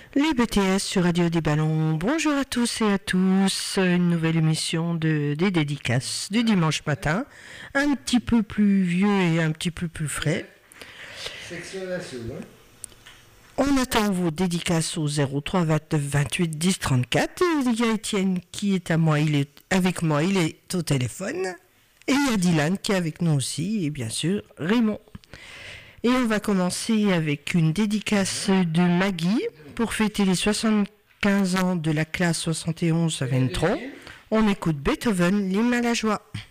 Les BTS sur Radio des Ballons, bonjour à tous et à tous, une nouvelle émission des dédicaces du dimanche matin, un petit peu plus vieux et un petit peu plus frais. On attend vos dédicaces au 03 29 28 10 34. Et il y a Étienne qui est avec moi, il est au téléphone. Et il y a Dylan qui est avec nous aussi, et bien sûr Raymond. Et on va commencer avec une dédicace de Maggie pour fêter les 75 ans de la classe 71 à Ventron. On écoute Beethoven, l'hymne à la joie.